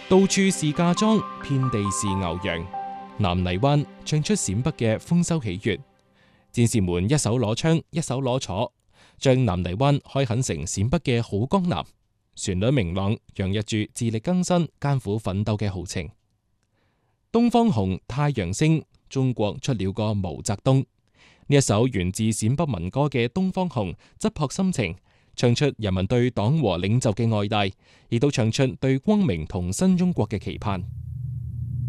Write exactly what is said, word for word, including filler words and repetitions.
到處是嫁妝，遍地是牛羊。南泥灣唱出陝北嘅豐收喜悅，戰士們一手攞槍，一手攞鋤，將南泥灣開墾成陝北嘅好江南。旋律明朗，洋溢住自力更生、艱苦奮鬥嘅豪情。東方紅，太陽升，中國出了個毛澤東。呢一首源自陝北民歌嘅《東方紅》，質樸心情，唱出人民對黨和領袖嘅愛戴，亦都唱出對光明同新中國嘅期盼。